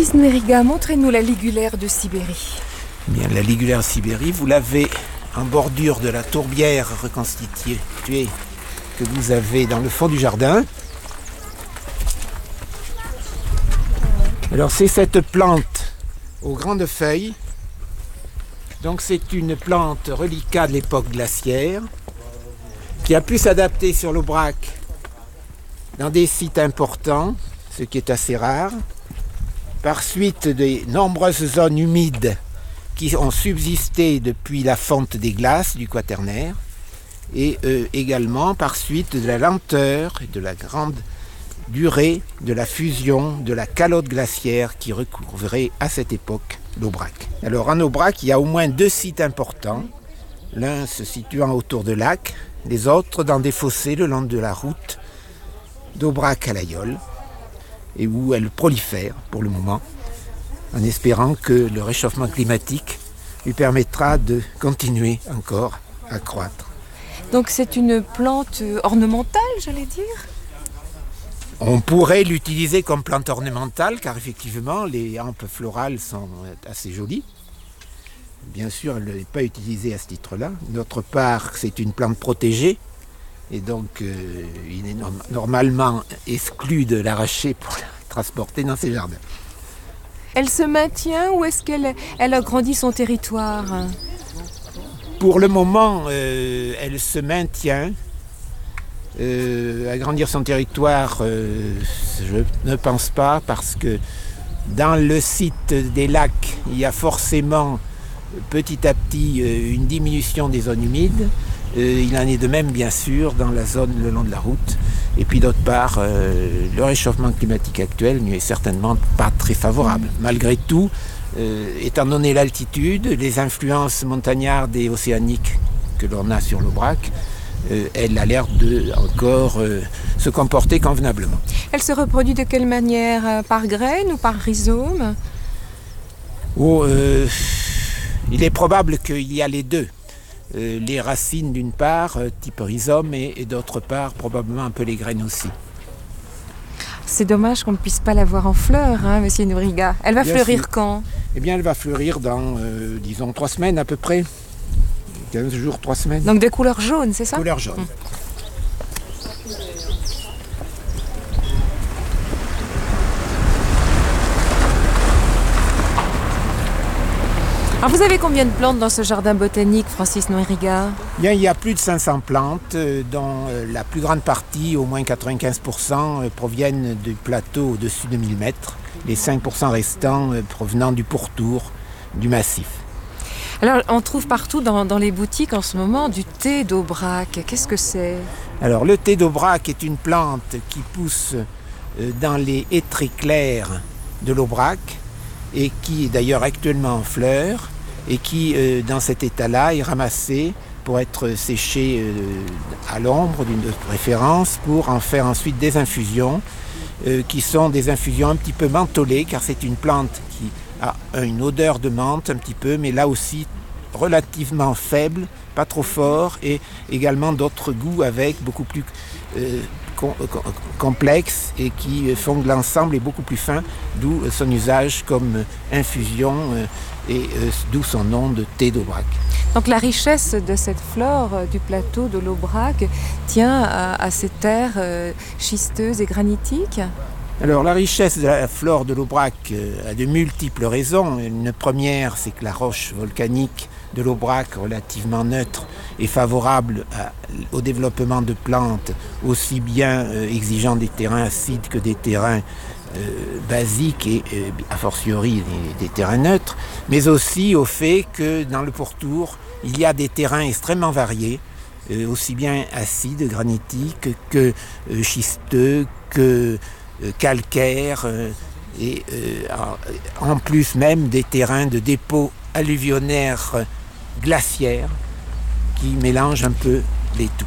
Francis Nweriga, montrez-nous la ligulaire de Sibérie. Bien, la ligulaire Sibérie, vous l'avez en bordure de la tourbière reconstituée que vous avez dans le fond du jardin. Alors c'est cette plante aux grandes feuilles. Donc c'est une plante reliquat de l'époque glaciaire qui a pu s'adapter sur l'Aubrac dans des sites importants, ce qui est assez rare, par suite des nombreuses zones humides qui ont subsisté depuis la fonte des glaces du Quaternaire, et également par suite de la lenteur et de la grande durée de la fusion de la calotte glaciaire qui recouvrait à cette époque l'Aubrac. Alors en Aubrac, il y a au moins 2 sites importants, l'un se situant autour de lacs, les autres dans des fossés le long de la route d'Aubrac à l'Aïole, et où elle prolifère pour le moment, en espérant que le réchauffement climatique lui permettra de continuer encore à croître. Donc c'est une plante ornementale, j'allais dire? On pourrait l'utiliser comme plante ornementale, car effectivement les hampes florales sont assez jolies. Bien sûr, elle n'est pas utilisée à ce titre-là. D'autre part, c'est une plante protégée, et donc il est normalement exclu de l'arracher pour la transporter dans ses jardins. Elle se maintient ou est-ce qu'elle agrandit son territoire? Pour le moment, elle se maintient. Agrandir son territoire, je ne pense pas, parce que dans le site des lacs, il y a forcément petit à petit une diminution des zones humides. Il en est de même, bien sûr, dans la zone le long de la route. Et puis d'autre part, le réchauffement climatique actuel n'y est certainement pas très favorable. Malgré tout, étant donné l'altitude, les influences montagnardes et océaniques que l'on a sur l'Aubrac, elle a l'air de encore se comporter convenablement. Elle se reproduit de quelle manière? Par graines ou par rhizome? Il est probable qu'il y a les deux. Les racines d'une part, type rhizome, et d'autre part probablement un peu les graines aussi. C'est dommage qu'on ne puisse pas la voir en fleurs, hein, monsieur Nweriga. Elle va fleurir quand? Eh bien, elle va fleurir dans, disons, 3 semaines à peu près. 15 jours, 3 semaines. Donc de couleur jaune, c'est ça? Couleur jaune. Alors vous avez combien de plantes dans ce jardin botanique, Francis Nweriga? Bien, il y a plus de 500 plantes, dont la plus grande partie, au moins 95%, proviennent du plateau au-dessus de 1000 mètres. Les 5% restants provenant du pourtour du massif. Alors on trouve partout dans les boutiques en ce moment du thé d'Aubrac. Qu'est-ce que c'est? Alors le thé d'Aubrac est une plante qui pousse dans les haies très claires de l'Aubrac, et qui est d'ailleurs actuellement en fleurs, et qui, dans cet état-là, est ramassé pour être séché à l'ombre d'une préférence, pour en faire ensuite des infusions, qui sont des infusions un petit peu mentholées, car c'est une plante qui a une odeur de menthe un petit peu, mais là aussi relativement faible, pas trop fort, et également d'autres goûts avec beaucoup plus complexes et qui font que l'ensemble est beaucoup plus fin, d'où son usage comme infusion et d'où son nom de thé d'Aubrac. Donc la richesse de cette flore du plateau de l'Aubrac tient à ces terres schisteuses et granitiques? Alors la richesse de la flore de l'Aubrac a de multiples raisons. Une première, c'est que la roche volcanique de l'Aubrac, relativement neutre, est favorable au développement de plantes aussi bien exigeant des terrains acides que des terrains basiques et a fortiori des terrains neutres, mais aussi au fait que dans le pourtour, il y a des terrains extrêmement variés, aussi bien acides, granitiques, que schisteux, que calcaire, et en plus même des terrains de dépôts alluvionnaires glaciaires qui mélangent un peu les tout.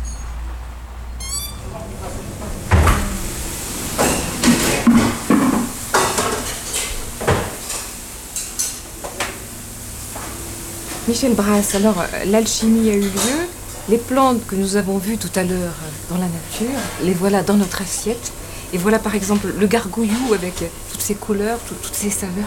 Michel Brasse, alors l'alchimie a eu lieu, les plantes que nous avons vues tout à l'heure dans la nature, les voilà dans notre assiette. Et voilà par exemple le gargouillou avec toutes ses couleurs, toutes ces saveurs